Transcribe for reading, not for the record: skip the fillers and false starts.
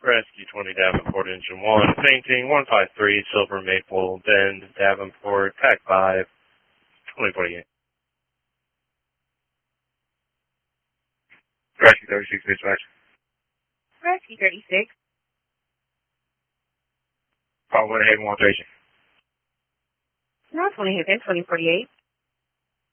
Rescue 20 Davenport, Engine 1, fainting 153, Silver Maple Bend, Davenport, Pack 5, 2048. Rescue 36, dispatch. Rescue 36. Call 1 ahead, 1 station. No, 20 hit 2048.